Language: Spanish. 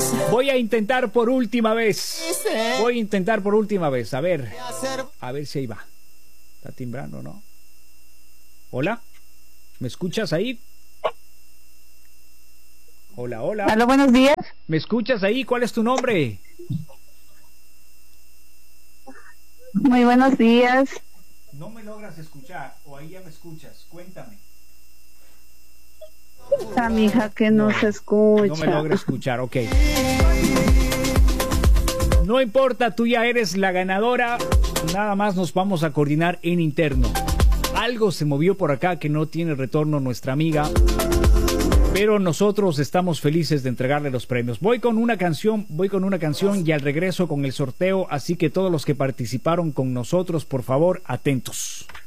Voy a intentar por última vez. Voy a intentar por última vez. A ver si ahí va. Está timbrando, ¿no? Hola. ¿Me escuchas ahí? Hola, hola. Hola, buenos días. ¿Me escuchas ahí? ¿Cuál es tu nombre? Muy buenos días. No me logras escuchar, o ahí ya me escuchas. Cuéntame. A mi hija que no se escucha. No me logra escuchar, ok. No importa, tú ya eres la ganadora. Nada más nos vamos a coordinar en interno. Algo se movió por acá que no tiene retorno nuestra amiga. Pero nosotros estamos felices de entregarle los premios. Voy con una canción y al regreso con el sorteo. Así que todos los que participaron con nosotros, por favor, atentos.